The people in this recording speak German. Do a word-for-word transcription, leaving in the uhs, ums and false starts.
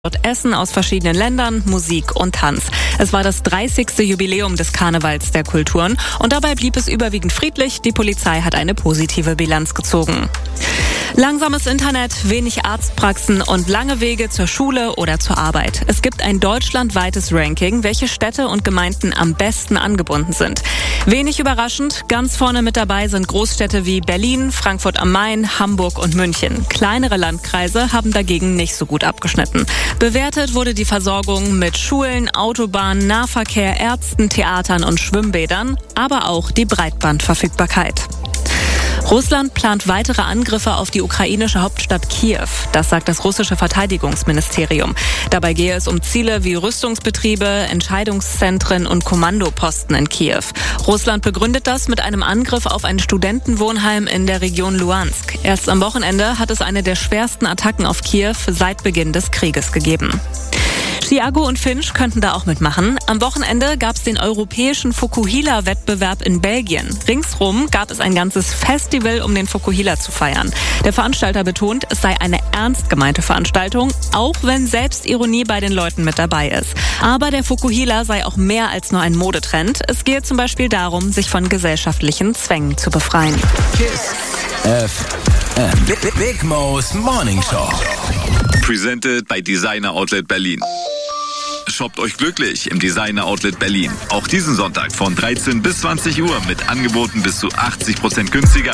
Dort Essen aus verschiedenen Ländern, Musik und Tanz. Es war das dreißigste Jubiläum des Karnevals der Kulturen und dabei blieb es überwiegend friedlich. Die Polizei hat eine positive Bilanz gezogen. Langsames Internet, wenig Arztpraxen und lange Wege zur Schule oder zur Arbeit. Es gibt ein deutschlandweites Ranking, welche Städte und Gemeinden am besten angebunden sind. Wenig überraschend, ganz vorne mit dabei sind Großstädte wie Berlin, Frankfurt am Main, Hamburg und München. Kleinere Landkreise haben dagegen nicht so gut abgeschnitten. Bewertet wurde die Versorgung mit Schulen, Autobahnen, Nahverkehr, Ärzten, Theatern und Schwimmbädern, aber auch die Breitbandverfügbarkeit. Russland plant weitere Angriffe auf die ukrainische Hauptstadt Kiew. Das sagt das russische Verteidigungsministerium. Dabei gehe es um Ziele wie Rüstungsbetriebe, Entscheidungszentren und Kommandoposten in Kiew. Russland begründet das mit einem Angriff auf ein Studentenwohnheim in der Region Luhansk. Erst am Wochenende hat es eine der schwersten Attacken auf Kiew seit Beginn des Krieges gegeben. Thiago und Finch könnten da auch mitmachen. Am Wochenende gab es den europäischen Fukuhila-Wettbewerb in Belgien. Ringsrum gab es ein ganzes Festival, um den Fukuhila zu feiern. Der Veranstalter betont, es sei eine ernst gemeinte Veranstaltung, auch wenn Selbstironie bei den Leuten mit dabei ist. Aber der Fukuhila sei auch mehr als nur ein Modetrend. Es gehe zum Beispiel darum, sich von gesellschaftlichen Zwängen zu befreien. Kiss F M. Big, Big Mo's Morning Show. Presented by Designer Outlet Berlin. Shoppt euch glücklich im Designer Outlet Berlin. Auch diesen Sonntag von dreizehn bis zwanzig Uhr mit Angeboten bis zu achtzig Prozent günstiger.